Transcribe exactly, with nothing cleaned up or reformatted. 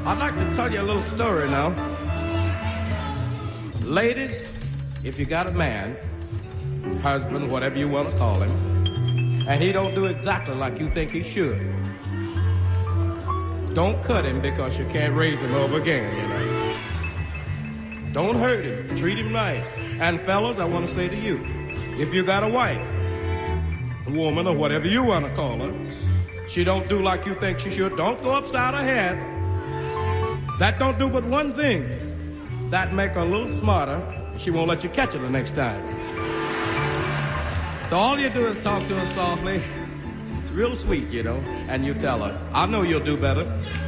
I'd like to tell you a little story now. Ladies, if you got a man, husband, whatever you want to call him, and he don't do exactly like you think he should, don't cut him because you can't raise him over again, you know. Don't hurt him. Treat him nice. And fellas, I want to say to you, if you got a wife, woman, or whatever you want to call her, she don't do like you think she should, don't go upside her head. That don't do but one thing. That make her a little smarter. She won't let you catch her the next time. So all you do is talk to her softly. It's real sweet, you know, and you tell her, I know you'll do better.